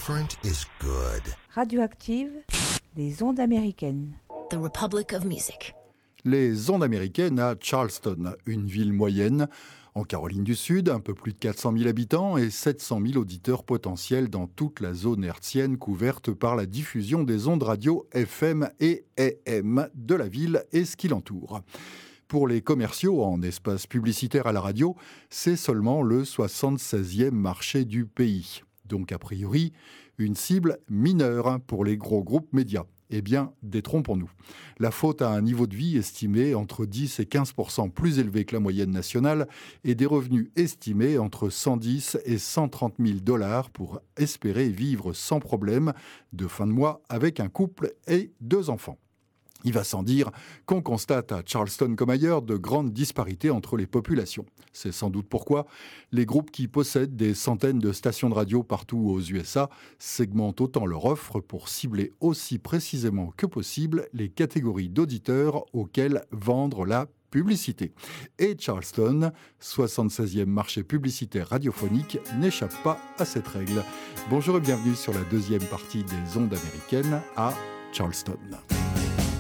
different is good. Radioactive, les ondes américaines. The Republic of Music. Les ondes américaines à Charleston, une ville moyenne en Caroline du Sud, un peu plus de 400 000 habitants et 700 000 auditeurs potentiels dans toute la zone hertzienne couverte par la diffusion des ondes radio FM et AM de la ville et ce qui l'entoure. Pour les commerciaux en espace publicitaire à la radio, c'est seulement le 76e marché du pays. Donc a priori, une cible mineure pour les gros groupes médias. Eh bien, détrompons-nous. La faute à un niveau de vie estimé entre 10 et 15% plus élevé que la moyenne nationale et des revenus estimés entre 110 et 130 000 $ pour espérer vivre sans problème de fin de mois avec un couple et 2 enfants. Il va sans dire qu'on constate à Charleston comme ailleurs de grandes disparités entre les populations. C'est sans doute pourquoi les groupes qui possèdent des centaines de stations de radio partout aux USA segmentent autant leur offre pour cibler aussi précisément que possible les catégories d'auditeurs auxquelles vendre la publicité. Et Charleston, 76e marché publicitaire radiophonique, n'échappe pas à cette règle. Bonjour et bienvenue sur la deuxième partie des ondes américaines à Charleston.